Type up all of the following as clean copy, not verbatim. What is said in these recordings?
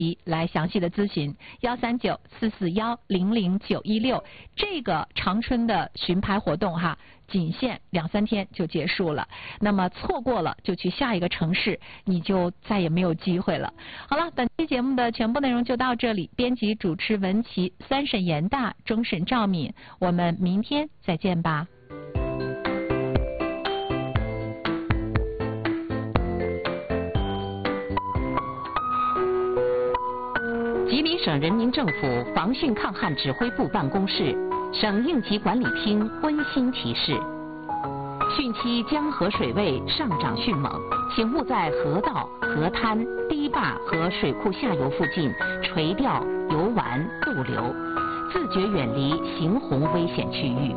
来详细的咨询139-441-00916。这个长春的巡牌活动哈，仅限2、3天就结束了。那么错过了就去下一个城市，你就再也没有机会了。好了，本期节目的全部内容就到这里。编辑主持文琪，三审严大，终审赵敏。我们明天再见吧。 吉林省人民政府防汛抗旱指挥部办公室、省应急管理厅温馨提示：汛期江河水位上涨迅猛，请勿在河道、河滩、堤坝和水库下游附近垂钓、游玩、逗留，自觉远离行洪危险区域。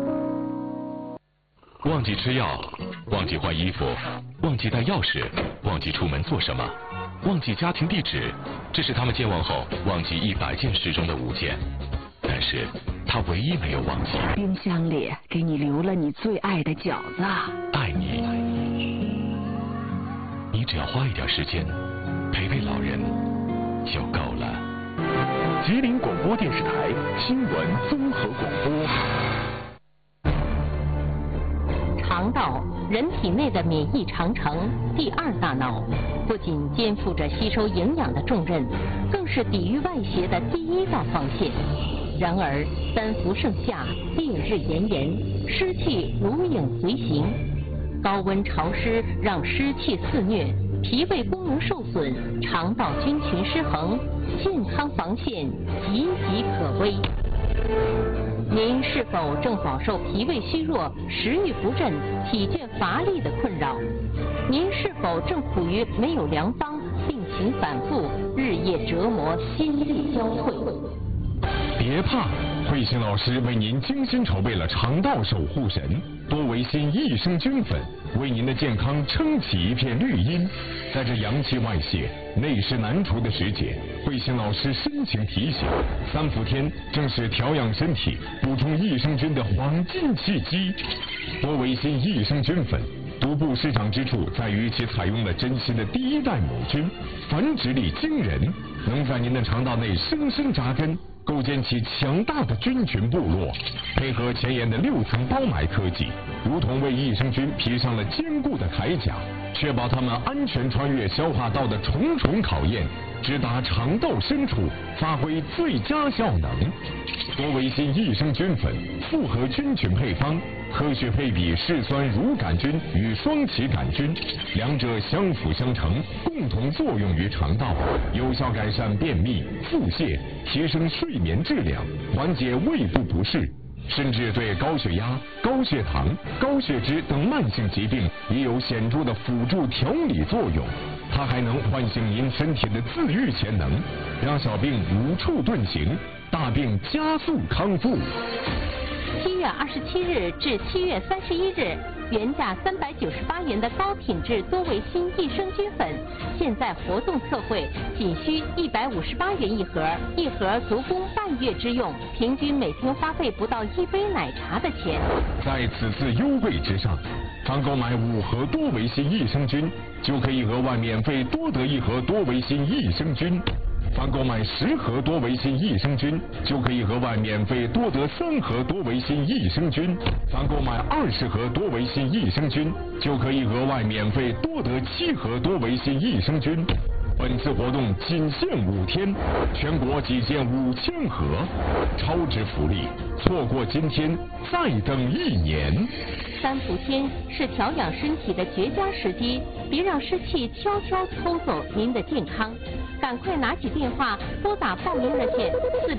忘记吃药，忘记换衣服，忘记带钥匙，忘记出门做什么，忘记家庭地址，这是他们健忘后忘记100件事中的5件。但是他唯一没有忘记， 冰箱里给你留了你最爱的饺子。 爱你，你只要花一点时间陪陪老人就够了。吉林广播电视台新闻综合广播。 肠道，人体内的免疫长城，第2大脑，不仅肩负着吸收营养的重任，更是抵御外邪的第1道防线。然而3伏盛夏，烈日炎炎，湿气如影随形，高温潮湿让湿气肆虐，脾胃功能受损，肠道菌群失衡，健康防线岌岌可危。您是否正饱受脾胃虚弱、食欲不振、体倦乏力的困扰？您是否正苦于没有良方，病情反复，日夜折磨，心力交瘁？ 别怕，慧心老师为您精心筹备了肠道守护神多维新益生菌粉，为您的健康撑起一片绿荫。在这阳气外泄、内湿难除的时节，慧心老师深情提醒：3伏天正是调养身体、补充益生菌的黄金契机。多维新益生菌粉独步市场之处在于其采用了珍稀的第1代母菌，繁殖力惊人，能在您的肠道内深深扎根，构建起强大的菌群部落。配合前沿的6层包埋科技，如同为益生菌披上了坚固的铠甲，确保它们安全穿越消化道的重重考验，直达肠道深处，发挥最佳效能。多维新益生菌粉复合菌群配方，科学配比嗜酸乳杆菌与双歧杆菌，两者相辅相成，共同作用于肠道，有效改善便秘、腹泻，提升睡眠质量，缓解胃部不适，甚至对高血压、高血糖、高血脂等慢性疾病也有显著的辅助调理作用。它还能唤醒您身体的自愈潜能，让小病无处遁形，大病加速康复。 7月27日至7月31日，原价398元的高品质多维新益生菌粉，现在活动特惠，仅需158元一盒，一盒足供半月之用，平均每天花费不到1杯奶茶的钱。 在此次优惠之上，凡购买5盒多维新益生菌，就可以额外免费多得1盒多维新益生菌。凡购买10盒多维新益生菌，就可以额外免费多得3盒多维新益生菌；凡购买20盒多维新益生菌，就可以额外免费多得7盒多维新益生菌。本次活动仅限5天，全国仅限5000盒，超值福利，错过今天再等1年。 3伏天是调养身体的绝佳时机，别让湿气悄悄偷走您的健康。赶快拿起电话拨打报名热线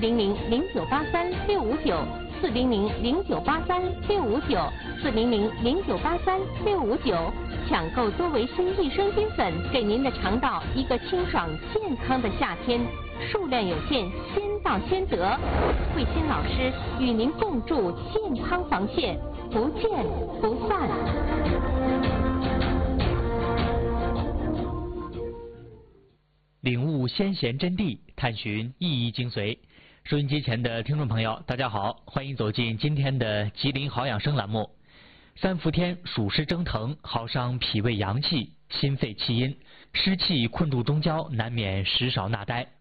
400-0983-659，400-0983-659，400-0983-659，抢购多维新益生菌粉，给您的肠道一个清爽健康的夏天。数量有限，先到先得。慧心老师与您共筑健康防线，不见不散。 领悟先贤真谛，探寻意义精髓。收音机前的听众朋友，大家好，欢迎走进今天的吉林好养生栏目。 3伏天暑湿蒸腾，耗伤脾胃阳气、心肺气阴，湿气困住中焦，难免食少纳呆。